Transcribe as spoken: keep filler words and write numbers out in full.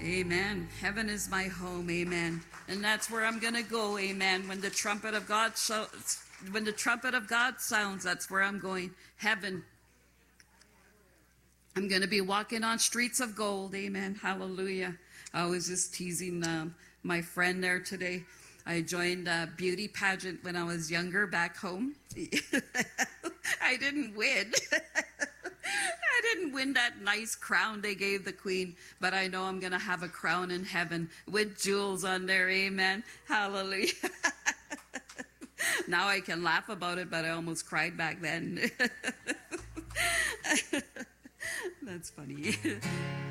Amen. Heaven is my home. Amen. And that's where I'm going to go. Amen. When the trumpet of God shouts, when the trumpet of God sounds, that's where I'm going. Heaven. I'm going to be walking on streets of gold. Amen. Hallelujah. I was just teasing um, my friend there today. I joined a beauty pageant when I was younger back home. I didn't win. I didn't win that nice crown they gave the queen, but I know I'm going to have a crown in heaven with jewels on there. Amen. Hallelujah. Now I can laugh about it, but I almost cried back then. That's funny.